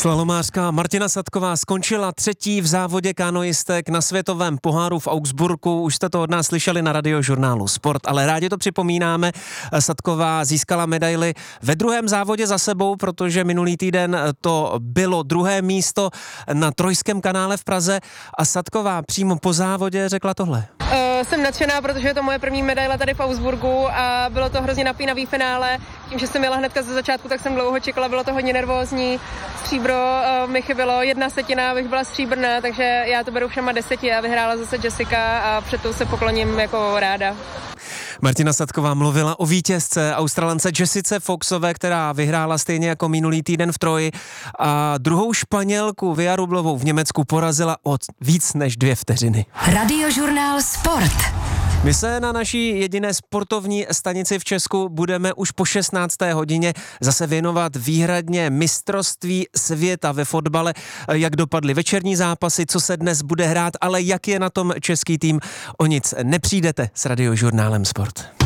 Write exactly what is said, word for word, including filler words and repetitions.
Slalomářka Martina Sadková skončila třetí v závodě kanoistek na světovém poháru v Augsburgu. Už jste to od nás slyšeli na radiožurnálu Sport, ale rádi to připomínáme. Sadková získala medaili ve druhém závodě za sebou, protože minulý týden to bylo druhé místo na Trojském kanále v Praze a Sadková přímo po závodě řekla tohle. Uh, jsem nadšená, protože je to moje první medaile tady v Augsburgu a bylo to hrozně napínavý finále. Tím, že jsem jela hnedka ze začátku, tak jsem dlouho čekala, bylo to hodně nervózní. Stříbro uh, mi chybělo, jedna setina, abych byla stříbrná, takže já to beru všema deseti a vyhrála zase Jessica a před tou se pokloním jako ráda. Martina Sadková mluvila o vítězce Australance Jessice Foxové, která vyhrála stejně jako minulý týden v Troji a druhou Španělku Via Rublovou v Německu porazila o víc než dvě vteřiny. Radiožurnál Sport. My se na naší jediné sportovní stanici v Česku budeme už po šestnácté hodině zase věnovat výhradně mistrovství světa ve fotbale, jak dopadly večerní zápasy, co se dnes bude hrát, ale jak je na tom český tým. O nic nepřijdete s Radiožurnálem Sport.